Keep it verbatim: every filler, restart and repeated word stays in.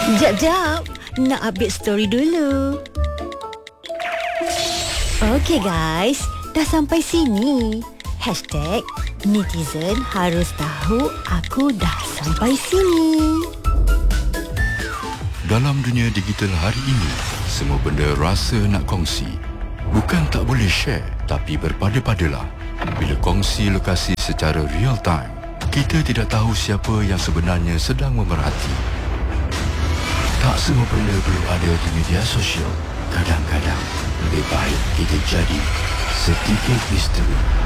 Jap, jap. Nak update story dulu. Okey guys, dah sampai sini. Hashtag netizen harus tahu aku dah sampai sini. Dalam dunia digital hari ini, semua benda rasa nak kongsi. Bukan tak boleh share, tapi berpada-padalah. Bila kongsi lokasi secara real time, kita tidak tahu siapa yang sebenarnya sedang memerhati. Tak semua benda perlu ada di media sosial. Kadang-kadang lebih baik kita jadi sedikit misteri.